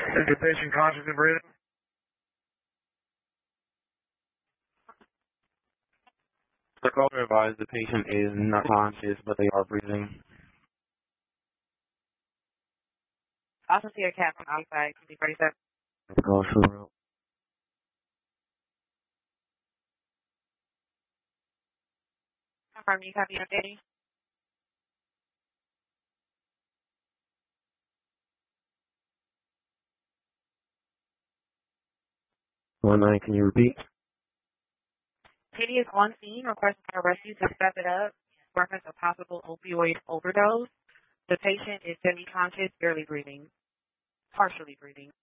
Is the patient conscious and breathing? The caller advised the patient is not conscious, but they are breathing. Also see a cat from outside, QD47. The call through. Confirm you copy updating. 19, can you repeat? Katie is on scene, requesting our rescue to step it up. Reference a possible opioid overdose. The patient is semi-conscious, barely breathing, partially breathing.